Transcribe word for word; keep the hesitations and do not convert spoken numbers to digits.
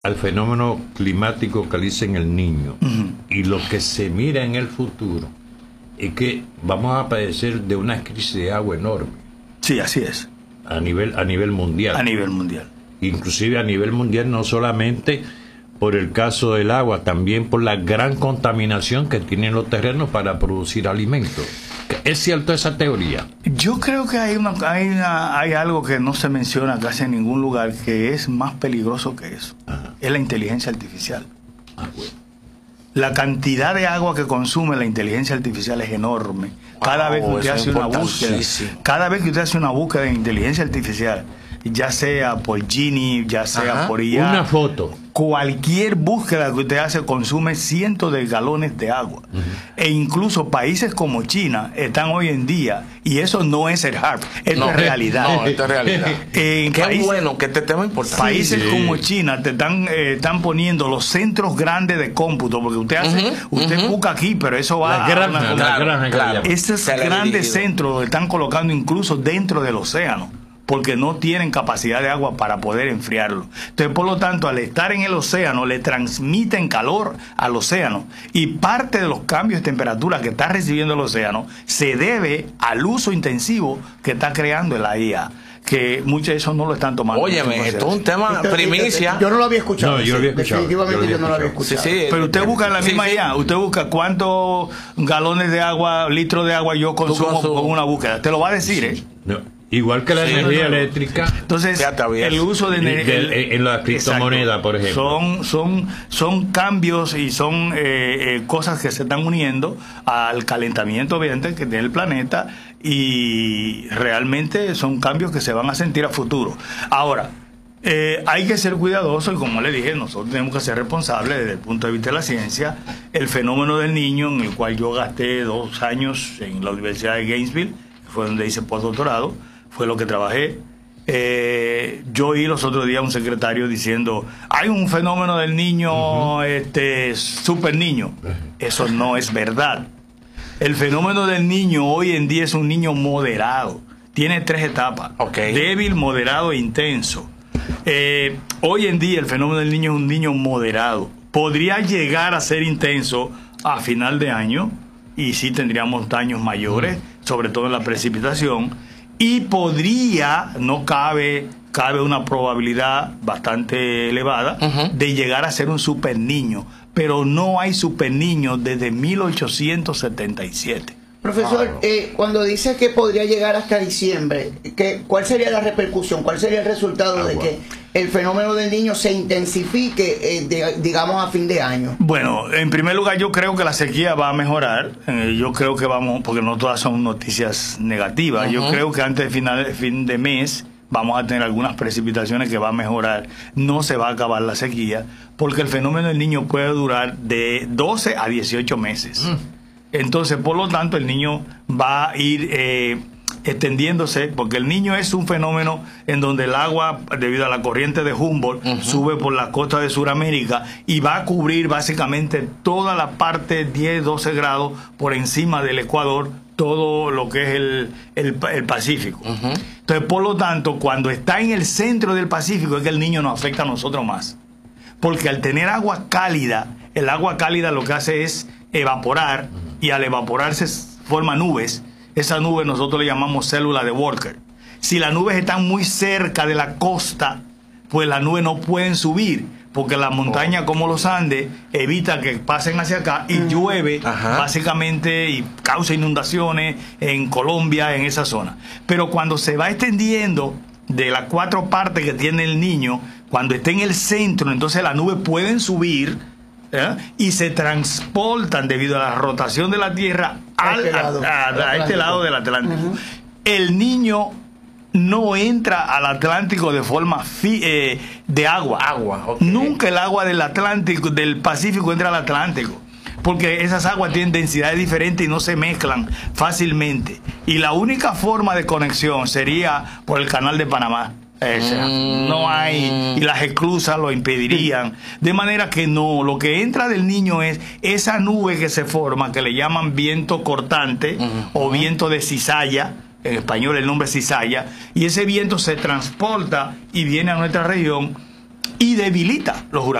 al fenómeno climático que le dicen el Niño, Uh-huh. y lo que se mira en el futuro es que vamos a padecer de una crisis de agua enorme Sí, así es. a nivel, a nivel mundial. A nivel mundial. Inclusive a nivel mundial, no solamente por el caso del agua, también por la gran contaminación que tienen los terrenos para producir alimentos. ¿Es cierto esa teoría? Yo creo que hay, una, hay, una, hay algo que no se menciona casi en ningún lugar que es más peligroso que eso. Ajá. Es la inteligencia artificial. Ah, bueno. La cantidad de agua que consume la inteligencia artificial es enorme. Cada Wow, vez que usted eso es hace una búsqueda, importantísimo. cada vez que usted hace una búsqueda de inteligencia artificial, ya sea por Gini, ya sea Ajá. por I A, Una foto. cualquier búsqueda que usted hace consume cientos de galones de agua. Uh-huh. E incluso países como China están hoy en día, y eso no es el harp, esto No, es realidad. No, esto es realidad. En Qué países- bueno que este tema es importante. Países Sí. como China te están, eh, están poniendo los centros grandes de cómputo, porque usted hace, Ujú, usted ujú. busca aquí, pero eso va La a granja, una- la Claro, granja que claro. le llaman. Esos Teledirigido. grandes centros los están colocando incluso dentro del océano, porque no tienen capacidad de agua para poder enfriarlo. Entonces, por lo tanto, al estar en el océano, le transmiten calor al océano, y parte de los cambios de temperatura que está recibiendo el océano se debe al uso intensivo que está creando la I A, que muchos de esos no lo están tomando. Óyeme, esto es un tema primicia. Yo no lo había escuchado. No, yo lo había sí, escuchado, Definitivamente yo lo yo, había no lo había escuchado. escuchado. Sí, sí. Pero usted busca en la Sí, misma sí. I A, usted busca cuántos galones de agua, litros de agua yo consumo consumo. con una búsqueda. Te lo va a decir, ¿eh? No. Igual que la Sí, energía no, no. eléctrica. Entonces, Fíjate, había el eso. uso de Y ener- que el- en la criptomoneda, Exacto. por ejemplo. Son, son, son cambios y son eh, eh, cosas que se están uniendo al calentamiento obviamente que tiene el planeta, y realmente son cambios que se van a sentir a futuro. Ahora, eh, hay que ser cuidadoso, y como le dije, nosotros tenemos que ser responsables desde el punto de vista de la ciencia. El fenómeno del Niño, en el cual yo gasté dos años en la Universidad de Gainesville, que fue donde hice postdoctorado, fue lo que trabajé. Eh, yo oí los otros días a un secretario diciendo, hay un fenómeno del niño, uh-huh. este super niño. Eso no es verdad. El fenómeno del niño hoy en día es un niño moderado. Tiene tres etapas: Okay. débil, moderado e intenso. Eh, hoy en día el fenómeno del niño es un niño moderado. Podría llegar a ser intenso a final de año, y sí tendríamos daños mayores, uh-huh. sobre todo en la precipitación. Y podría, no cabe, cabe una probabilidad bastante elevada Uh-huh. de llegar a ser un super niño. Pero no hay super niños desde mil ochocientos setenta y siete. Profesor, Claro. eh, cuando dice que podría llegar hasta diciembre, ¿qué, ¿cuál sería la repercusión? ¿Cuál sería el resultado Ah, de bueno. que el fenómeno del niño se intensifique, eh, de- digamos, a fin de año? Bueno, en primer lugar yo creo que la sequía va a mejorar. Eh, yo creo que vamos, porque no todas son noticias negativas. Uh-huh. Yo creo que antes de final, fin de mes vamos a tener algunas precipitaciones que va a mejorar. No se va a acabar la sequía, porque el fenómeno del niño puede durar de doce a dieciocho meses. Uh-huh. Entonces, por lo tanto, el niño va a ir eh, extendiéndose, porque el niño es un fenómeno en donde el agua, debido a la corriente de Humboldt, uh-huh. sube por la costa de Sudamérica y va a cubrir básicamente toda la parte diez, doce grados por encima del Ecuador, todo lo que es el, el, el Pacífico. Uh-huh. Entonces, por lo tanto, cuando está en el centro del Pacífico es que el niño nos afecta a nosotros más. Porque al tener agua cálida, el agua cálida lo que hace es evaporar, y al evaporarse forma nubes. Esa nube nosotros le llamamos célula de Walker. Si las nubes están muy cerca de la costa, pues las nubes no pueden subir, porque la montaña, como los Andes, evita que pasen hacia acá y llueve Ajá. básicamente y causa inundaciones en Colombia, en esa zona. Pero cuando se va extendiendo de las cuatro partes que tiene el niño, cuando esté en el centro, entonces las nubes pueden subir, ¿eh? Y se transportan debido a la rotación de la Tierra A al, este lado, a, a- al a este Atlántico. lado del Atlántico. Uh-huh. El niño no entra al Atlántico de forma fi- eh, de agua. Agua, ok. Nunca el agua del Atlántico, del Pacífico, entra al Atlántico, porque esas aguas tienen densidades diferentes y no se mezclan fácilmente. Y la única forma de conexión sería por el canal de Panamá. O sea, Mm. no hay, y las esclusas lo impedirían. De manera que no, lo que entra del niño es esa nube que se forma, que le llaman viento cortante Uh-huh. o viento de cizalla. En español el nombre es cizalla. Y ese viento se transporta y viene a nuestra región. y debilita los huracanes.